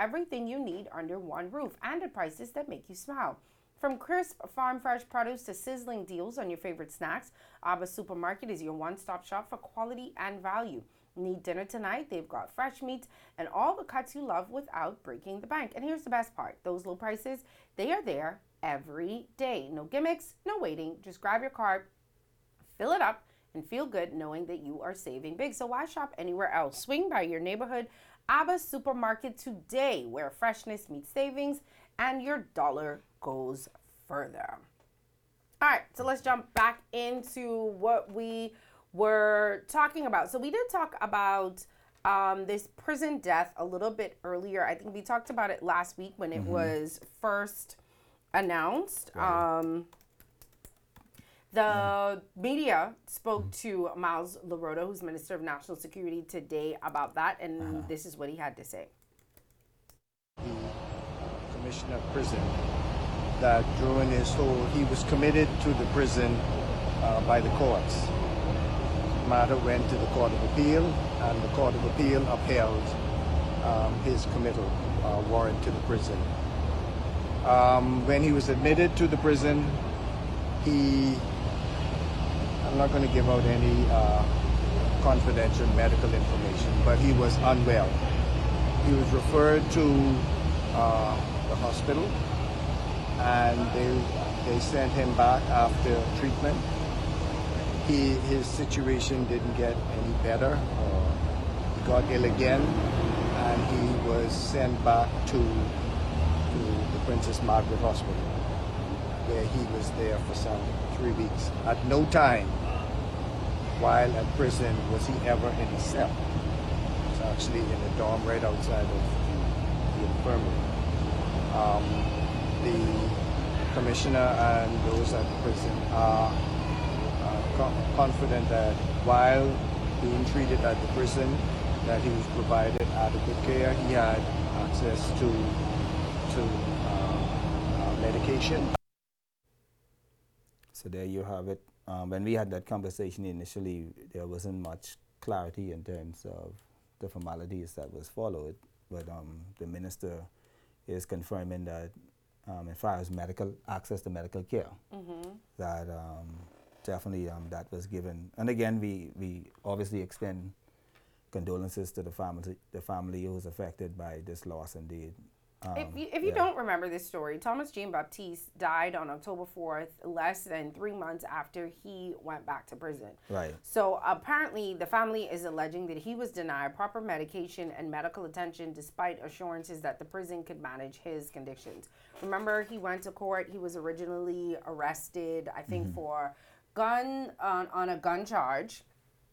everything you need under one roof and at prices that make you smile. From crisp farm fresh produce to sizzling deals on your favorite snacks, Abba Supermarket is your one-stop shop for quality and value. Need dinner tonight? They've got fresh meats and all the cuts you love without breaking the bank. And here's the best part. Those low prices, they are there every day. No gimmicks, no waiting. Just grab your cart, fill it up, and feel good knowing that you are saving big. So why shop anywhere else? Swing by your neighborhood Abba Supermarket today, where freshness meets savings and your dollar goes further. All right, so let's jump back into what we were talking about. So we did talk about this prison death a little bit earlier. I think we talked about it last week when it was first announced. Right. The media spoke to Miles LaRota, who's Minister of National Security, today about that, and this is what he had to say. The Commissioner of Prison, that during his whole, he was committed to the prison by the courts. The matter went to the Court of Appeal, and the Court of Appeal upheld his committal warrant to the prison. When he was admitted to the prison, I'm not going to give out any confidential medical information, but he was unwell. He was referred to the hospital, and they sent him back after treatment. His situation didn't get any better. He got ill again, and he was sent back to the Princess Margaret Hospital, where he was there for some 3 weeks. At no time while at prison was he ever in a cell. He was actually in a dorm right outside of the infirmary. The commissioner and those at the prison are confident that while being treated at the prison, that he was provided adequate care. He had access to medication. So there you have it. When we had that conversation initially, there wasn't much clarity in terms of the formalities that was followed, but the minister is confirming that as far as medical access to medical care, that definitely that was given. And again, we obviously extend condolences to the family who was affected by this loss indeed. If you don't remember this story, Thomas Jean Baptiste died on October 4th, less than 3 months after he went back to prison. Right. So apparently the family is alleging that he was denied proper medication and medical attention despite assurances that the prison could manage his conditions. Remember, he went to court. He was originally arrested, I think, for on a gun charge.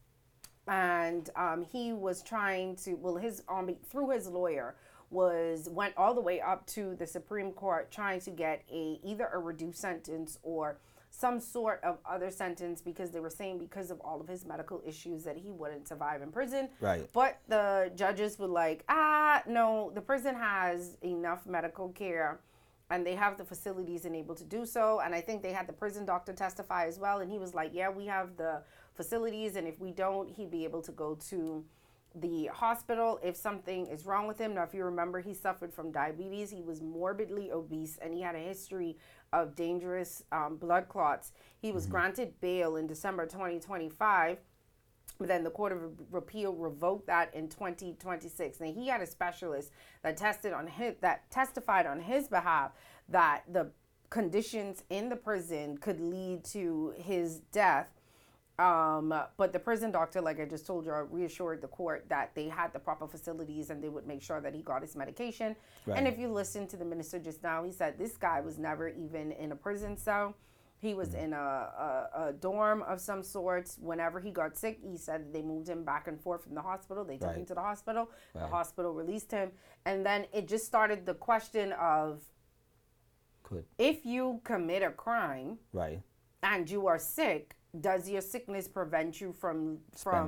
And he was trying to, through his lawyer, went all the way up to the Supreme Court trying to get either a reduced sentence or some sort of other sentence, because they were saying because of all of his medical issues that he wouldn't survive in prison. Right. But the judges were like, no, the prison has enough medical care and they have the facilities and able to do so. And I think they had the prison doctor testify as well. And he was like, yeah, we have the facilities, and if we don't, he'd be able to go to the hospital if something is wrong with him. Now, if you remember, he suffered from diabetes. He was morbidly obese, and he had a history of dangerous blood clots. He was granted bail in December 2025, but then the Court of Appeal revoked that in 2026. Now, he had a specialist that testified on his behalf that the conditions in the prison could lead to his death. But the prison doctor, like I just told you, reassured the court that they had the proper facilities and they would make sure that he got his medication. Right. And if you listen to the minister just now, he said this guy was never even in a prison cell. He was in a dorm of some sorts. Whenever he got sick, he said they moved him back and forth from the hospital. They took him to the hospital. Right. The hospital released him. And then it just started the question of, if you commit a crime and you are sick, does your sickness prevent you from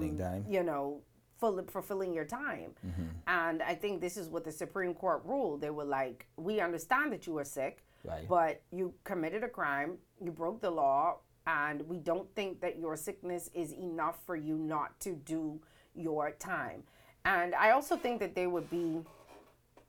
fulfilling your time? And I think this is what the Supreme Court ruled. They were like, we understand that you are sick, but you committed a crime, you broke the law, and we don't think that your sickness is enough for you not to do your time. And I also think that there would be